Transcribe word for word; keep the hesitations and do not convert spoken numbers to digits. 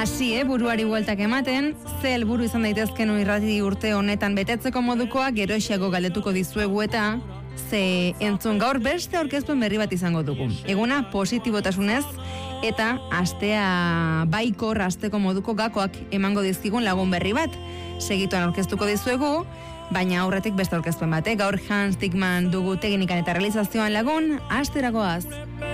Hasi, eh, buruari bueltak ematen, ze helburu izan daitezken irrati urte honetan betetzeko modukoa geroxeago galdetuko dizuegu eta ze entzun gaur beste aurkezpen berri bat izango dugu. Eguna positibotasunez eta astea baikor asteko moduko gakoak emango dizkigun lagun berri bat. Segituan aurkeztuko dizuegu, baina aurretik beste aurkezpen bat, eh? Gaur Hans Dickman dugu teknikan eta realizazioan lagun, asteragoaz.